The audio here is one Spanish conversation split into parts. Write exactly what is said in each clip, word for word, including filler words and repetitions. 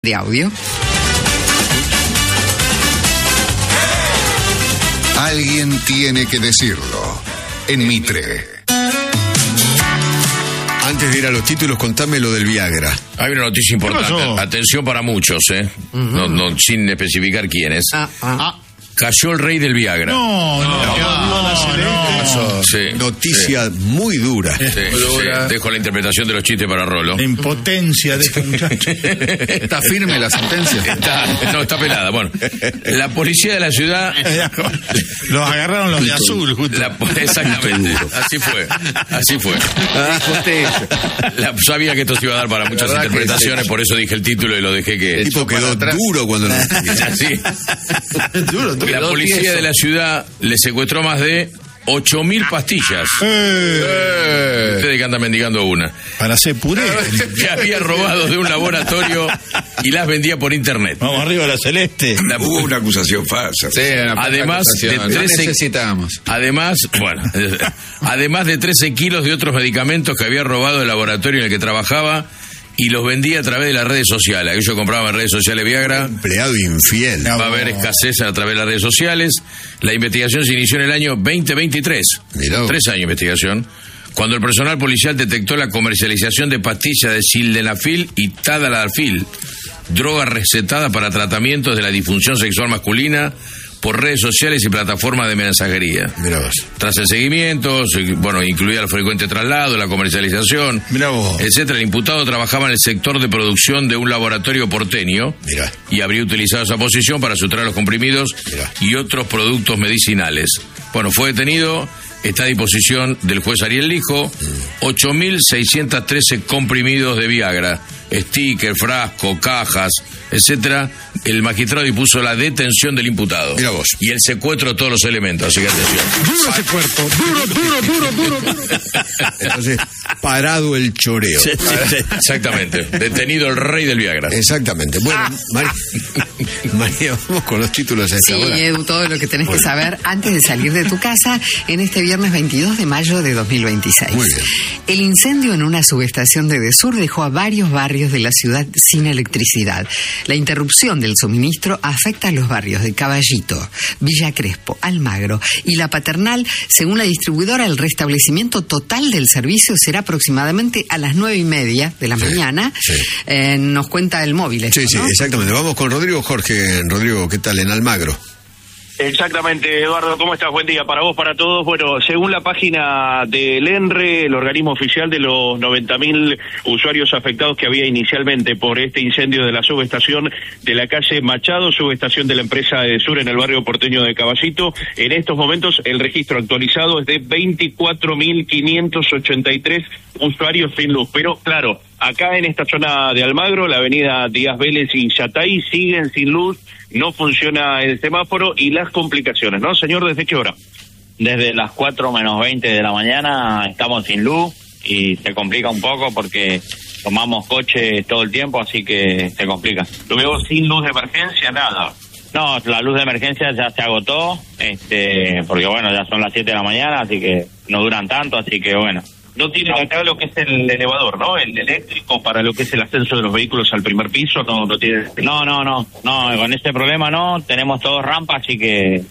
de audio. Alguien tiene que decirlo. En Mitre. Antes de ir a los títulos, contame lo del Viagra. Hay una noticia importante. Atención para muchos, ¿eh? Uh-huh. no, no, sin especificar quiénes. Ah, ah. Cayó el rey del Viagra. No, no, no. no, no, no. Sí, Noticia sí. muy dura. Sí, sí. Dejo la interpretación de los chistes para Rolo. La impotencia de este muchacho. ¿Está firme la sentencia? Está, no, está pelada. Bueno, la policía de la ciudad... Los agarraron los de azul, justo. La, exactamente. Así fue. Así fue. La, sabía que esto se iba a dar para muchas interpretaciones, por eso dije el título y lo dejé que... El tipo quedó duro cuando lo... Así. Duro, duro. La policía de la ciudad le secuestró más de ocho mil pastillas. Eh. Ustedes que andan mendigando una. Para hacer puré. Que había robado de un laboratorio y las vendía por internet. Vamos arriba a la celeste. La, Hubo una acusación falsa. Sí, una además acusación. de trece, no necesitamos. Además, bueno, además de trece kilos de otros medicamentos que había robado del laboratorio en el que trabajaba y los vendía a través de las redes sociales. Ellos compraban en redes sociales Viagra. Empleado infiel. Va a haber escasez a través de las redes sociales. La investigación se inició en el año veinte veintitrés. Mirá. Tres años de investigación. Cuando el personal policial detectó la comercialización de pastillas de sildenafil y tadalafil, droga recetada para tratamientos de la disfunción sexual masculina, por redes sociales y plataformas de mensajería. Mirá vos. Tras el seguimiento, bueno, incluía el frecuente traslado, la comercialización, Mirá vos. etcétera. El imputado trabajaba en el sector de producción de un laboratorio porteño. Mirá. Y habría utilizado esa posición para sustraer los comprimidos Mirá. y otros productos medicinales. Bueno, fue detenido, está a disposición del juez Ariel Lijo, mm. ocho mil seiscientos trece comprimidos de Viagra, sticker, frasco, cajas, etcétera. El magistrado dispuso la detención del imputado. Mira vos. Y el secuestro de todos los elementos, así que atención. Duro ese cuerpo, duro, duro, duro, duro, duro. Entonces, parado el choreo. Sí, sí, sí. Exactamente. Detenido el rey del Viagra. Exactamente. Bueno, Ah. María, María, vamos con los títulos a esta Sí, hora. Edu, todo lo que tenés Bueno. que saber antes de salir de tu casa en este viernes veintidós de mayo de dos mil veintiséis. Muy bien. El incendio en una subestación de Edesur dejó a varios barrios de la ciudad sin electricidad. La interrupción del suministro afecta a los barrios de Caballito, Villa Crespo, Almagro y La Paternal. Según la distribuidora, el restablecimiento total del servicio será aproximadamente a las nueve y media de la Sí, mañana. sí. Eh, nos cuenta el móvil esto, Sí, sí, ¿no? exactamente. Vamos con Rodrigo Jorge. Rodrigo, ¿qué tal? En Almagro. Exactamente, Eduardo, ¿cómo estás? Buen día para vos, para todos. Bueno, según la página del ENRE, el organismo oficial, de los noventa mil usuarios afectados que había inicialmente por este incendio de la subestación de la calle Machado, subestación de la empresa Edesur en el barrio porteño de Caballito, en estos momentos el registro actualizado es de veinticuatro mil quinientos ochenta y tres usuarios sin luz. Pero, claro, acá en esta zona de Almagro, la avenida Díaz Vélez y Yatay siguen sin luz. No funciona el semáforo y las complicaciones, ¿no, señor? ¿Desde qué hora? Desde las cuatro menos veinte de la mañana estamos sin luz y se complica un poco porque tomamos coche todo el tiempo, así que se complica. Lo veo sin luz de emergencia, nada. No, la luz de emergencia ya se agotó, este, porque bueno, ya son las siete de la mañana, así que no duran tanto, así que bueno. No tiene acá lo que es el elevador, ¿no? El eléctrico para lo que es el ascenso de los vehículos al primer piso, no, no tiene. No, no, no, no, con este problema no, tenemos todos rampas, así que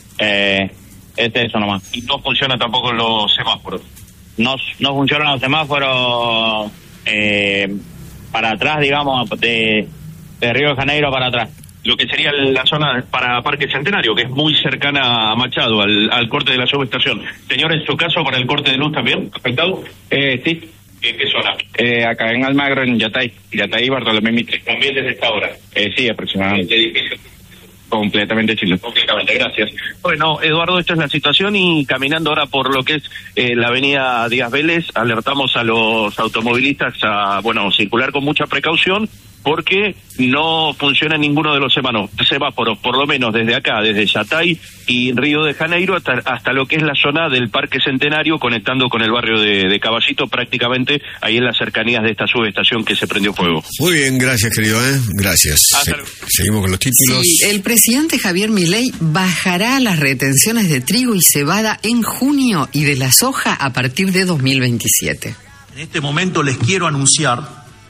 eh, es eso nomás. Y no funcionan tampoco los semáforos. No, no funcionan los semáforos eh, para atrás, digamos, de, de Río de Janeiro para atrás. Lo que sería la zona para Parque Centenario, que es muy cercana a Machado, al, al corte de la subestación. Señor, en su caso, para el corte de luz también, ¿afectado? Eh, sí. ¿En qué zona? Eh, acá en Almagro, en Yatay, Yatay y Bartolomé Mitre. También desde esta hora. Eh, sí, aproximadamente. ¿Qué edificio? Completamente chile. Completamente, gracias. Bueno, Eduardo, esta es la situación y caminando ahora por lo que es eh, la avenida Díaz Vélez, alertamos a los automovilistas a, bueno, circular con mucha precaución porque no funciona ninguno de los semáforos, por lo menos desde acá, desde Yatay y Río de Janeiro hasta, hasta lo que es la zona del Parque Centenario, conectando con el barrio de, de Caballito, prácticamente ahí en las cercanías de esta subestación que se prendió fuego. Muy bien, gracias, querido, ¿eh? Gracias. Hasta Se- luego. seguimos con los títulos. Sí, el presidente Javier Milei bajará las retenciones de trigo y cebada en junio y de la soja a partir de dos mil veintisiete. En este momento les quiero anunciar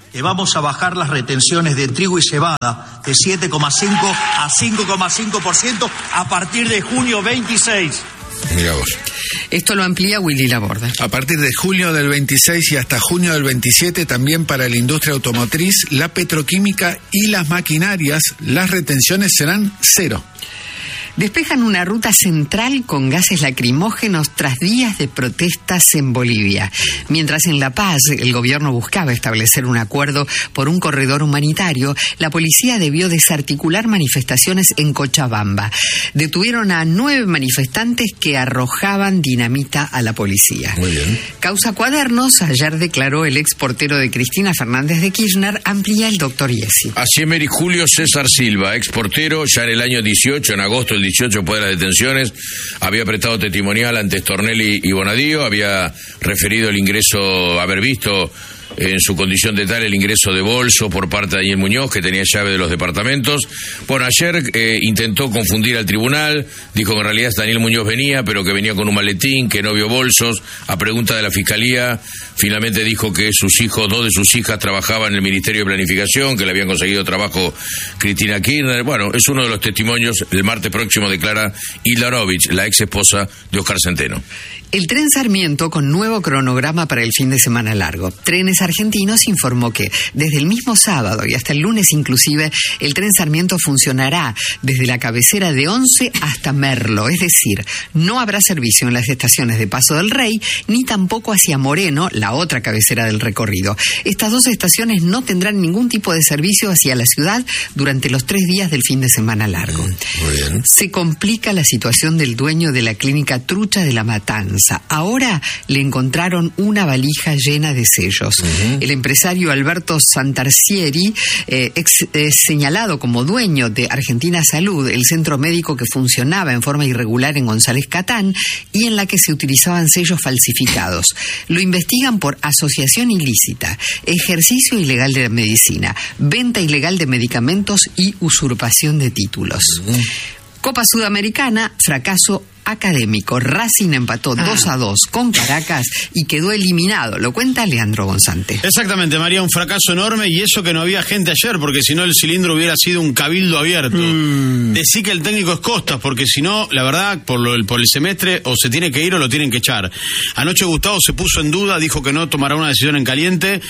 que vamos a bajar las retenciones de trigo y cebada de siete coma cinco a cinco coma cinco por ciento a partir de junio veintiséis. Mira vos. Esto lo amplía Willy Laborda. A partir de junio del veintiséis y hasta junio del veintisiete, también para la industria automotriz, la petroquímica y las maquinarias, las retenciones serán cero. Despejan una ruta central con gases lacrimógenos tras días de protestas en Bolivia. Mientras en La Paz el gobierno buscaba establecer un acuerdo por un corredor humanitario, la policía debió desarticular manifestaciones en Cochabamba. Detuvieron a nueve manifestantes que arrojaban dinamita a la policía. Muy bien. Causa Cuadernos, ayer declaró el ex portero de Cristina Fernández de Kirchner, amplía el doctor Iesi. Así Emery Julio César Silva, ex portero, ya en el año dieciocho, en agosto del dieciocho, después de las detenciones, había prestado testimonial ante Stornelli y Bonadío, había referido el ingreso, haber visto en su condición de tal el ingreso de bolso por parte de Daniel Muñoz, que tenía llave de los departamentos. Bueno, ayer eh, intentó confundir al tribunal, dijo que en realidad Daniel Muñoz venía, pero que venía con un maletín, que no vio bolsos. A pregunta de la Fiscalía, finalmente dijo que sus hijos, dos de sus hijas trabajaban en el Ministerio de Planificación, que le habían conseguido trabajo Cristina Kirchner. Bueno, es uno de los testimonios. El martes próximo declara Hildarovich, la ex esposa de Oscar Centeno. El tren Sarmiento con nuevo cronograma para el fin de semana largo. Trenes Argentinos informó que desde el mismo sábado y hasta el lunes inclusive, el tren Sarmiento funcionará desde la cabecera de Once hasta Merlo, es decir, no habrá servicio en las estaciones de Paso del Rey, ni tampoco hacia Moreno, la otra cabecera del recorrido. Estas dos estaciones no tendrán ningún tipo de servicio hacia la ciudad durante los tres días del fin de semana largo. Muy bien. Se complica la situación del dueño de la clínica Trucha de La Matanza. Ahora le encontraron una valija llena de sellos. Uh-huh. El empresario Alberto Santarcieri, eh, ex, eh, señalado como dueño de Argentina Salud, el centro médico que funcionaba en forma irregular en González Catán y en la que se utilizaban sellos falsificados. Lo investigan por asociación ilícita, ejercicio ilegal de la medicina, venta ilegal de medicamentos y usurpación de títulos. Uh-huh. Copa Sudamericana, fracaso académico. Racing empató ah. dos a dos con Caracas y quedó eliminado. Lo cuenta Leandro Gonzante. Exactamente, María, un fracaso enorme, y eso que no había gente ayer, porque si no el cilindro hubiera sido un cabildo abierto. Mm. Decí que el técnico es Costas, porque si no, la verdad, por, lo, por el semestre, o se tiene que ir o lo tienen que echar. Anoche Gustavo se puso en duda, dijo que no tomará una decisión en caliente.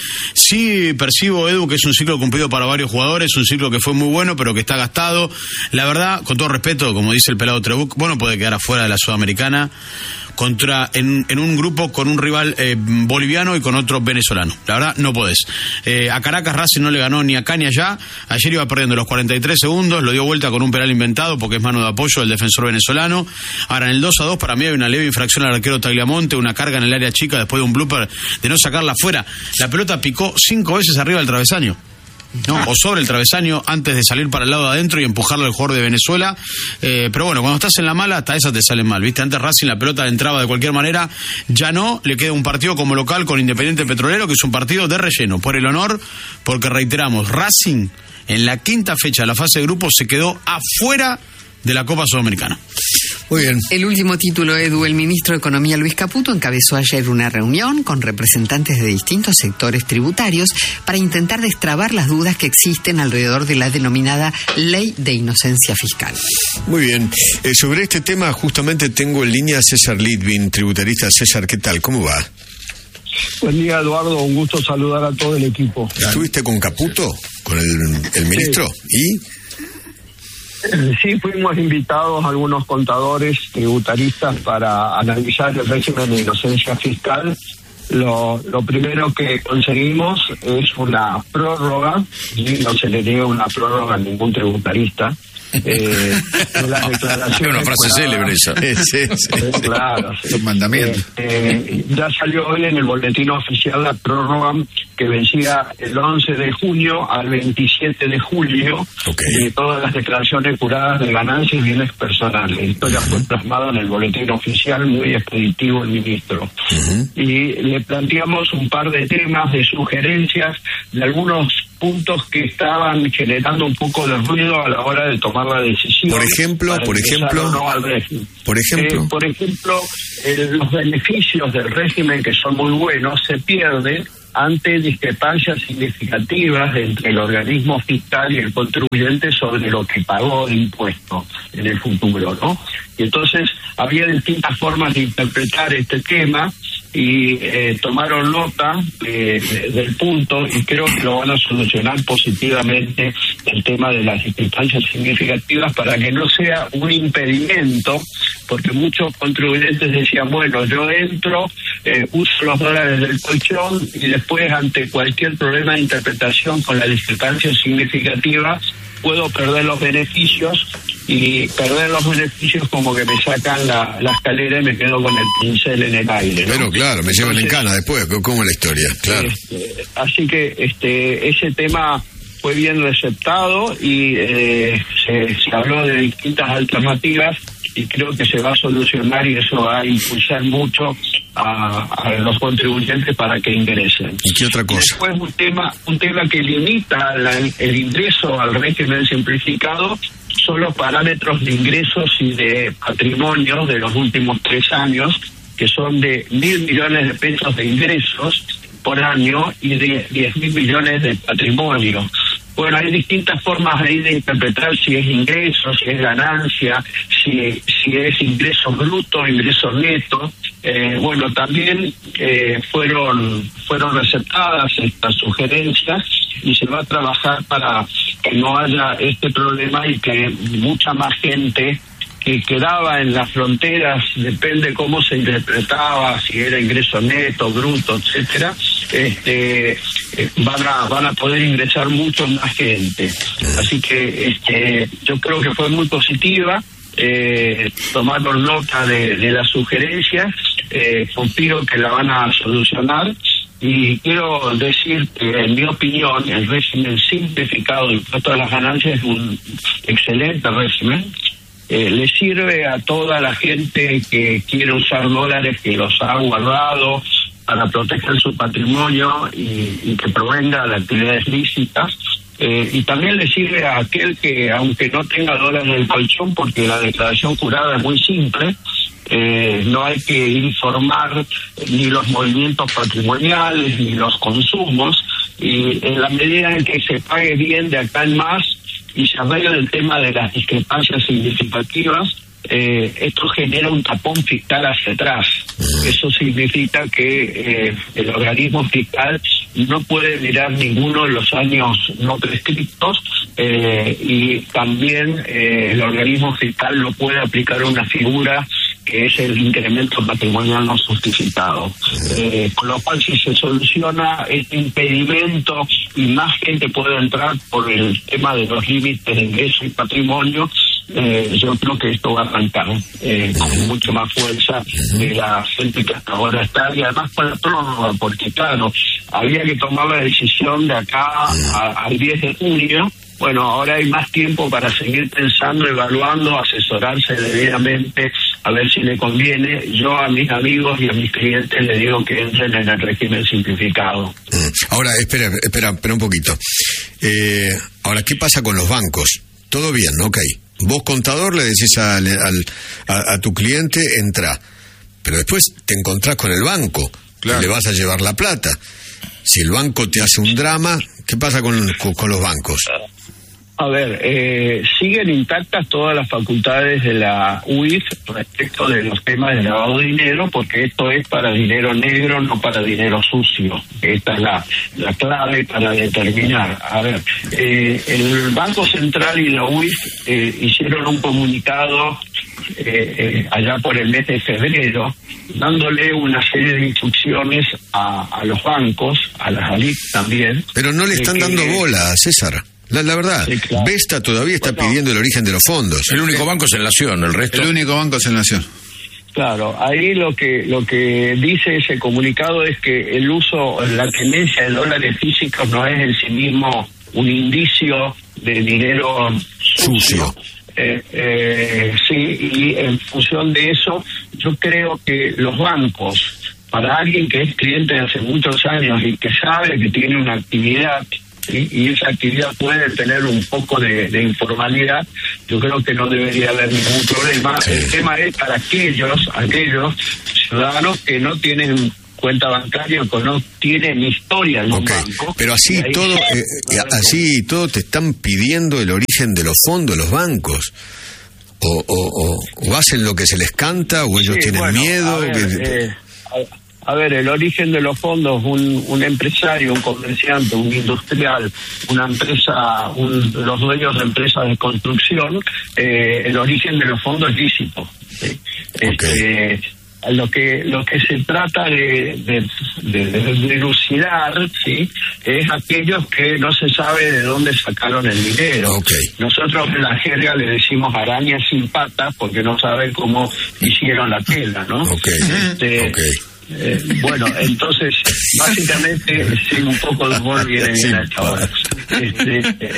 Sí percibo, Edu, que es un ciclo cumplido para varios jugadores, un ciclo que fue muy bueno, pero que está gastado. La verdad, con todo respeto, como dice el pelado Trebuch, bueno, puede quedar afuera de la Sudamericana contra en, en un grupo con un rival eh, boliviano y con otro venezolano. La verdad, no podés. Eh, a Caracas Racing no le ganó ni acá ni allá. Ayer iba perdiendo los cuarenta y tres segundos, lo dio vuelta con un penal inventado porque es mano de apoyo del defensor venezolano. Ahora en el dos a dos para mí hay una leve infracción al arquero Tagliamonte, una carga en el área chica después de un blooper de no sacarla afuera. La pelota picó cinco veces arriba del travesaño. No, o sobre el travesaño antes de salir para el lado de adentro y empujarlo al jugador de Venezuela. Eh, pero bueno, cuando estás en la mala, hasta esas te salen mal, ¿viste? Antes Racing la pelota entraba de cualquier manera, ya no, le queda un partido como local con Independiente Petrolero, que es un partido de relleno, por el honor, porque reiteramos, Racing en la quinta fecha de la fase de grupos se quedó afuera de la Copa Sudamericana. Muy bien. El último título, Edu. El ministro de Economía, Luis Caputo, encabezó ayer una reunión con representantes de distintos sectores tributarios para intentar destrabar las dudas que existen alrededor de la denominada Ley de Inocencia Fiscal. Muy bien. Eh, sobre este tema justamente tengo en línea a César Litvin, tributarista. César, ¿qué tal? ¿Cómo va? Buen día, Eduardo. Un gusto saludar a todo el equipo. ¿Estuviste con Caputo, con el, el ministro? Sí. ¿Y...? Sí, fuimos invitados algunos contadores tributaristas para analizar el régimen de inocencia fiscal. Lo, lo primero que conseguimos es una prórroga, y no se le niega una prórroga a ningún tributarista. Eh, de las declaraciones. Es una frase célebre esa. Sí, sí. Claro, sí. Los mandamientos. Eh, eh, ya salió hoy en el boletín oficial la prórroga que vencía el once de junio al veintisiete de julio, okay, de todas las declaraciones juradas de ganancias y bienes personales. Esto ya fue plasmado en el boletín oficial, muy expeditivo el ministro. Uh-huh. Y le planteamos un par de temas, de sugerencias, de algunos puntos que estaban generando un poco de ruido a la hora de tomar la decisión. Por ejemplo, por ejemplo, no al régimen. por ejemplo, eh, por ejemplo, el, los beneficios del régimen, que son muy buenos, se pierden ante discrepancias significativas entre el organismo fiscal y el contribuyente sobre lo que pagó de impuesto en el futuro, ¿no? Y entonces había distintas formas de interpretar este tema y eh, tomaron nota eh, del punto y creo que lo van a solucionar positivamente el tema de las discrepancias significativas para que no sea un impedimento, porque muchos contribuyentes decían, bueno, yo entro, eh, uso los dólares del colchón y después ante cualquier problema de interpretación con la discrepancia significativa puedo perder los beneficios, y perder los beneficios como que me sacan la, la escalera y me quedo con el pincel en el aire, ¿no? Pero claro, me llevan en cana después, ¿cómo es la historia? Claro. Este, así que este ese tema fue bien receptado y eh, se, se habló de distintas alternativas y creo que se va a solucionar y eso va a impulsar mucho a, a los contribuyentes para que ingresen. ¿Y qué otra cosa? Después un tema, un tema que limita la, el ingreso al régimen simplificado son los parámetros de ingresos y de patrimonio de los últimos tres años, que son de mil millones de pesos de ingresos por año y de diez mil millones de patrimonio. Bueno, hay distintas formas ahí de interpretar si es ingreso, si es ganancia, si, si es ingreso bruto, ingreso neto. Eh, bueno, también eh, fueron fueron receptadas estas sugerencias y se va a trabajar para que no haya este problema y que mucha más gente que quedaba en las fronteras, depende cómo se interpretaba, si era ingreso neto, bruto, etcétera, este, eh, van a van a poder ingresar mucho más gente. Así que este, yo creo que fue muy positiva, eh, tomaron nota de, de las sugerencias, eh, confío que la van a solucionar. Y quiero decir que, en mi opinión, el régimen simplificado de impuesto a las ganancias es un excelente régimen. Eh, le sirve a toda la gente que quiere usar dólares, que los ha guardado para proteger su patrimonio y, y que provenga de actividades lícitas. Eh, y también le sirve a aquel que, aunque no tenga dólares en el colchón, porque la declaración jurada es muy simple, eh, no hay que informar ni los movimientos patrimoniales ni los consumos, y en la medida en que se pague bien de acá en más y se arregle el tema de las discrepancias significativas, eh, esto genera un tapón fiscal hacia atrás. Eso significa que eh, el organismo fiscal no puede mirar ninguno de los años no prescriptos eh, y también eh, el organismo fiscal no puede aplicar una figura que es el incremento patrimonial no justificado. Eh, con lo cual, si se soluciona este impedimento y más gente puede entrar por el tema de los límites de ingreso y patrimonio, eh, yo creo que esto va a arrancar eh, con mucho más fuerza de la gente que hasta ahora está, y además para la prórroga, porque claro, había que tomar la decisión de acá a, al diez de junio. Bueno, ahora hay más tiempo para seguir pensando, evaluando, asesorarse debidamente, a ver si le conviene. Yo a mis amigos y a mis clientes les digo que entren en el régimen simplificado. Ahora, espera, espera, espera un poquito. Eh, ahora, ¿qué pasa con los bancos? Todo bien, ¿no? Ok. Vos, contador, le decís al, al, a, a tu cliente, entra. Pero después te encontrás con el banco, claro, y le vas a llevar la plata. Si el banco te hace un drama, ¿qué pasa con, con, con los bancos? A ver, eh, siguen intactas todas las facultades de la U I F respecto de los temas de lavado de dinero, porque esto es para dinero negro, no para dinero sucio. Esta es la, la clave para determinar. A ver, eh, el Banco Central y la U I F eh, hicieron un comunicado eh, eh, allá por el mes de febrero, dándole una serie de instrucciones a, a los bancos, a las A L I C también. Pero no le están eh, dando que, bola, César. La, la verdad, sí, claro. Vesta todavía está bueno, pidiendo el origen de los fondos. El único banco es el Nación, el resto... El único banco es el Nación. Claro, ahí lo que lo que dice ese comunicado es que el uso, la tendencia de dólares físicos no es en sí mismo un indicio de dinero sucio. sucio. Eh, eh, sí, y en función de eso, yo creo que los bancos, para alguien que es cliente de hace muchos años y que sabe que tiene una actividad, ¿sí?, y esa actividad puede tener un poco de, de informalidad, yo creo que no debería haber ningún problema. Sí. El tema es para aquellos, aquellos ciudadanos que no tienen cuenta bancaria, que no tienen historia en un okay. banco. Pero así ahí todo, ya, eh, así todo te están pidiendo el origen de los fondos, los bancos. O, o, o, o hacen lo que se les canta, o ellos sí, tienen bueno, miedo. A ver, que... eh, a, a ver, el origen de los fondos, un, un empresario, un comerciante, un industrial, una empresa, un, los dueños de empresas de construcción, eh, el origen de los fondos es lícito. ¿sí? Okay. Este, lo que lo que se trata de, de, de, de dilucidar, ¿sí? es aquellos que no se sabe de dónde sacaron el dinero. Okay. Nosotros en la jerga le decimos arañas sin patas porque no saben cómo hicieron la tela, ¿no? Okay. Este, Okay. Eh, bueno, entonces, básicamente, sí, un poco de humor viene bien a esta hora. Este,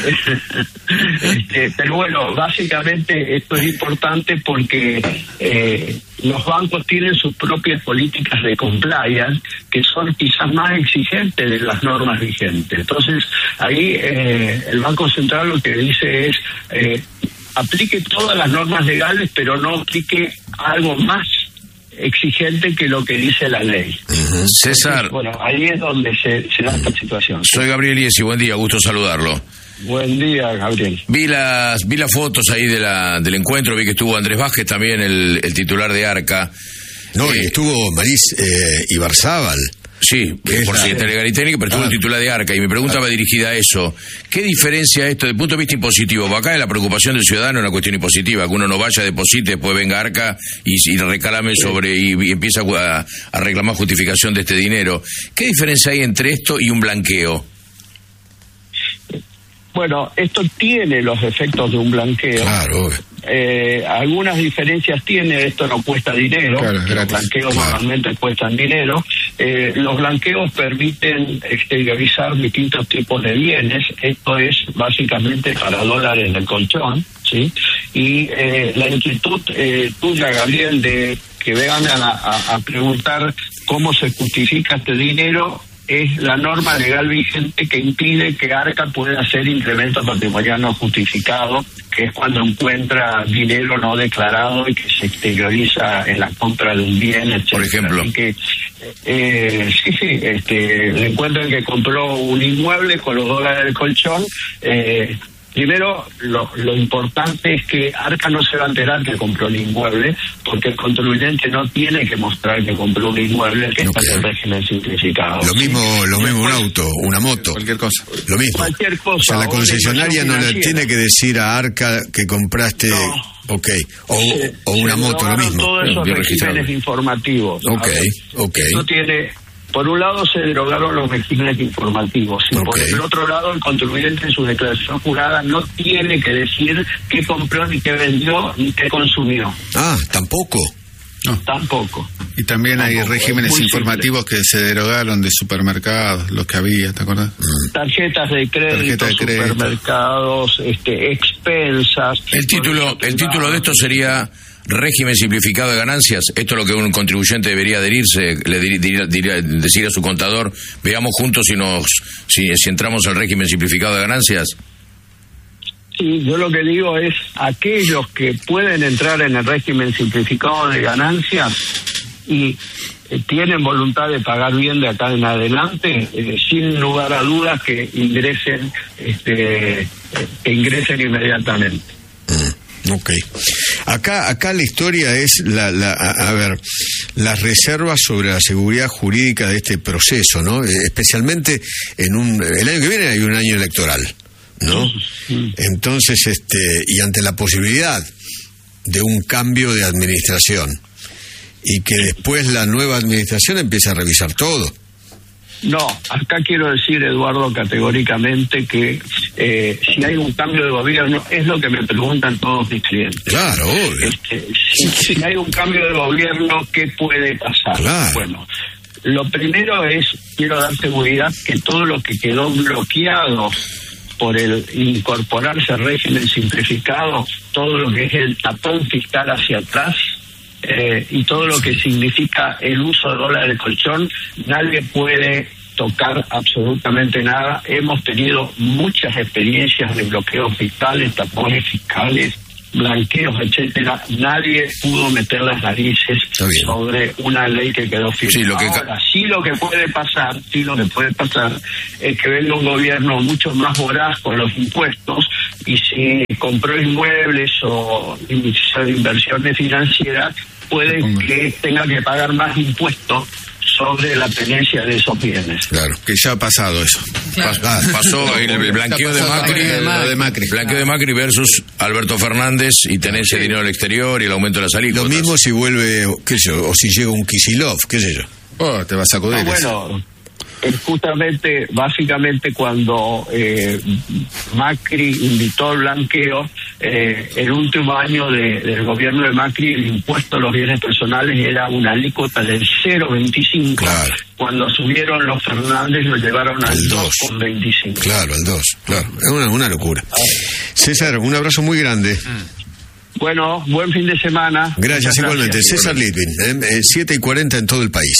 este, pero bueno, básicamente esto es importante porque eh, los bancos tienen sus propias políticas de compliance que son quizás más exigentes de las normas vigentes. Entonces, ahí eh, el Banco Central lo que dice es eh, aplique todas las normas legales, pero no aplique algo más exigente que lo que dice la ley. Uh-huh. César. Entonces, bueno, ahí es donde se, se da esta situación. Soy Gabriel Iesi, buen día, gusto saludarlo. Buen día, Gabriel. Vi las vi las fotos ahí de la del encuentro, vi que estuvo Andrés Vázquez también, el, el titular de ARCA. No, eh, y estuvo Maris eh, Ibarzábal. Sí, por secretaria legal y técnica, pero estuvo ah. el titular de ARCA, y mi pregunta va dirigida a eso. ¿Qué diferencia esto desde el punto de vista impositivo? Porque acá es la preocupación del ciudadano, es una cuestión impositiva, que uno no vaya, deposite, después venga ARCA y, y reclame sobre, y, y empieza a, a reclamar justificación de este dinero. ¿Qué diferencia hay entre esto y un blanqueo? Bueno, esto tiene los efectos de un blanqueo. Claro. Eh, algunas diferencias tiene, esto no cuesta dinero, claro, los gratis, blanqueos claro. normalmente cuestan dinero. Eh, los blanqueos permiten exteriorizar distintos tipos de bienes, esto es básicamente para dólares del colchón, ¿sí? Y eh, la inquietud eh, tuya, Gabriel, de que vengan a, a, a preguntar cómo se justifica este dinero, es la norma legal vigente que impide que ARCA pueda hacer incremento patrimonial no justificado, que es cuando encuentra dinero no declarado y que se exterioriza en la compra de un bien, etcétera. Por ejemplo. Así que, eh, sí, sí, este, le encuentran que compró un inmueble con los dólares del colchón. Eh, Primero, lo, lo importante es que ARCA no se va a enterar que compró el inmueble, porque el contribuyente no tiene que mostrar que compró un inmueble que okay. está en el régimen simplificado. Lo mismo, lo mismo un auto, una moto. Cualquier cosa. Lo mismo. Cualquier cosa. O sea, la concesionaria no le tiene que decir a ARCA que compraste... No. Ok. O, Sí, o una se moto, lo derogaron mismo. todos esos Bien regímenes registrado. informativos. Ok, A ver, ok. Esto tiene... Por un lado se derogaron los regímenes informativos y Okay. por el otro lado el contribuyente en su declaración jurada no tiene que decir qué compró, ni qué vendió, ni qué consumió. Ah, tampoco. No. Tampoco. Y también hay Tampoco, regímenes es muy informativos que se derogaron de supermercados, los que había, ¿te acuerdas? Tarjetas de crédito, Tarjeta de crédito. supermercados, este, expensas. El título, el título de esto sería régimen simplificado de ganancias. Esto es lo que un contribuyente debería adherirse, le dir, dir, dir, decir a su contador, veamos juntos si nos si, si entramos al régimen simplificado de ganancias. Sí, yo lo que digo es aquellos que pueden entrar en el régimen simplificado de ganancias y eh, tienen voluntad de pagar bien de acá en adelante, eh, sin lugar a dudas que ingresen, este, eh, que ingresen inmediatamente. Ok. Acá, acá la historia es la, la a, a ver, las reservas sobre la seguridad jurídica de este proceso, ¿no? Eh, especialmente en un, el año que viene hay un año electoral, ¿no? Entonces, este, y ante la posibilidad de un cambio de administración y que después la nueva administración empiece a revisar todo. No, acá quiero decir, Eduardo, categóricamente que eh, si hay un cambio de gobierno, es lo que me preguntan todos mis clientes. Claro, obvio. Este, si, si hay un cambio de gobierno, ¿qué puede pasar? Claro. Bueno, lo primero es, quiero dar seguridad que todo lo que quedó bloqueado por el incorporarse al régimen simplificado, todo lo que es el tapón fiscal hacia atrás, Eh, y todo lo que significa el uso de dólares de colchón, nadie puede tocar absolutamente nada. Hemos tenido muchas experiencias de bloqueos fiscales, tapones fiscales, blanqueos, etcétera, nadie pudo meter las narices sobre una ley que quedó firme. Sí, lo que Ahora, sí lo que puede pasar, sí lo que puede pasar es que venga un gobierno mucho más voraz con los impuestos y si compró inmuebles o inició inversiones financieras, puede que tenga que pagar más impuestos sobre la tenencia de esos bienes. Claro, que ya ha pasado eso. Claro. Pas, pasó el, el blanqueo de Macri, de Macri, de Macri. blanqueo de Macri versus Alberto Fernández y tenencia de dinero al exterior y el aumento de las alícuotas. Lo mismo si vuelve, qué sé yo, o si llega un Kicillof, qué sé yo. Oh, te vas a sacudir. Ah, bueno, es justamente, básicamente cuando eh, Macri invitó al blanqueo, eh, el último año de, del gobierno de Macri, el impuesto a los bienes personales era una alícuota del cero coma veinticinco. Claro. Cuando subieron los Fernández lo llevaron al dos coma veinticinco. Claro, al dos, claro. Es una, una locura. Ah. César, un abrazo muy grande. Bueno, buen fin de semana. Gracias, igualmente. Gracias. César Litvin, eh, siete y cuarenta en todo el país.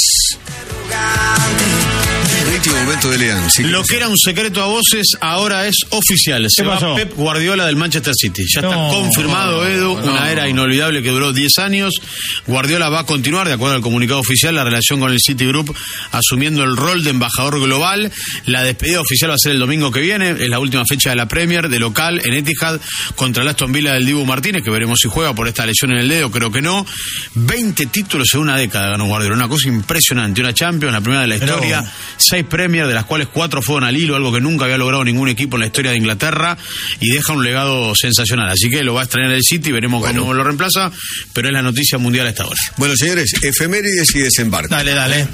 Último momento de Leán. Sí, lo que era un secreto a voces ahora es oficial. Se va pasó? Pep Guardiola del Manchester City. Ya no, está confirmado, no, Edu, no. Una era inolvidable que duró diez años. Guardiola va a continuar, de acuerdo al comunicado oficial, la relación con el City Group, asumiendo el rol de embajador global. La despedida oficial va a ser el domingo que viene. Es la última fecha de la Premier, de local, en Etihad, contra el Aston Villa del Dibu Martínez, que veremos si juega por esta lesión en el dedo, creo que no. veinte títulos en una década ganó Guardiola. Una cosa impresionante. Una Champions, la primera de la historia. Pero... seis Premier, de las cuales cuatro fueron al hilo, algo que nunca había logrado ningún equipo en la historia de Inglaterra, y deja un legado sensacional. Así que lo va a estrenar el City, veremos bueno. cómo lo reemplaza, pero es la noticia mundial a esta hora. Bueno, señores, efemérides y desembarco. Dale, dale.